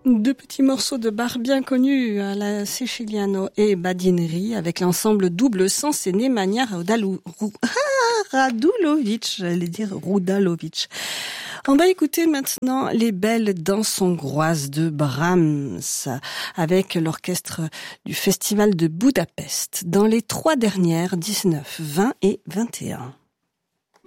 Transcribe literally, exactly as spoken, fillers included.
Deux petits morceaux de bar bien connus à la Siciliano et Badineri avec l'ensemble double sens et Nemanja Radulovic. Radulovic, j'allais dire Rudalovic. On va écouter maintenant Les Belles Danses hongroises de Brahms avec l'orchestre du Festival de Budapest dans les trois dernières, dix-neuf, vingt et vingt et un.